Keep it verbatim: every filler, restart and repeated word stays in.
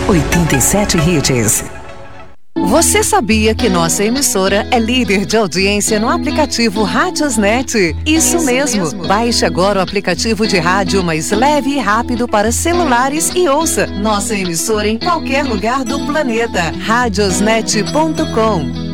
oitenta e sete hits. Você sabia que nossa emissora é líder de audiência no aplicativo Radiosnet? Isso, Isso mesmo. mesmo. Baixe agora o aplicativo de rádio mais leve e rápido para celulares e ouça nossa emissora em qualquer lugar do planeta. radiosnet ponto com.